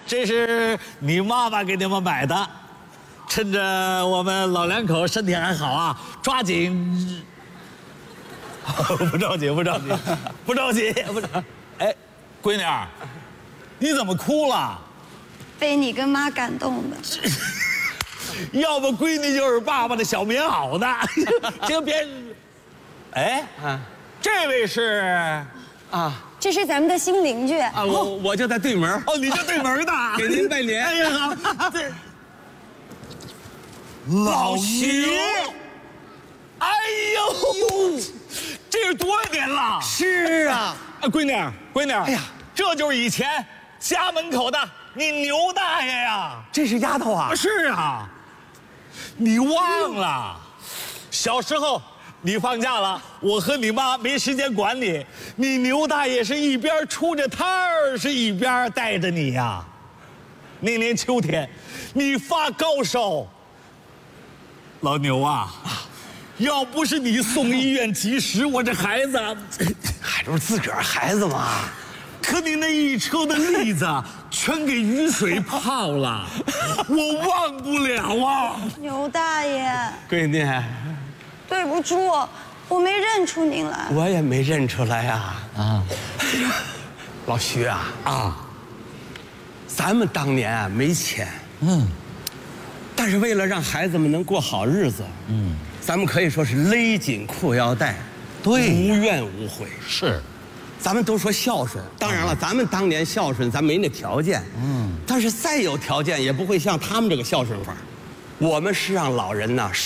这是你妈妈给你们买的，趁着我们老两口身体还好啊，抓紧。不着急，不着急，不着急，不着。哎，闺女儿，你怎么哭了？ 被你跟妈感动的。 要不闺女就是爸爸的小棉袄呢。行，别。哎，这位是啊。 这是咱们的新邻居啊，我就在对门哦，你就对门的， 给您拜年。 哎呀好，这老徐，哎呦，这是多少年了？ 是啊， 闺女，闺女， 哎呀， 这就是以前家门口的你牛大爷呀！ 这是丫头啊？ 是啊，你忘了，小时候。 你放假了，我和你妈没时间管你。你牛大爷是一边出着摊儿，是一边带着你呀。那年秋天，你发高烧，老牛啊，要不是你送医院及时，我这孩子还不是自个儿孩子嘛。 可你那一车的栗子全给雨水泡了，我忘不了啊。 牛大爷， 闺女。 对不住，我没认出您来。 我也没认出来呀。啊，老徐啊，咱们当年啊没钱，但是为了让孩子们能过好日子，咱们可以说是勒紧裤腰带， 对， 无怨无悔。 是， 咱们都说孝顺，当然了，咱们当年孝顺，咱没那条件，但是再有条件，也不会像他们这个孝顺法。我们是让老人呢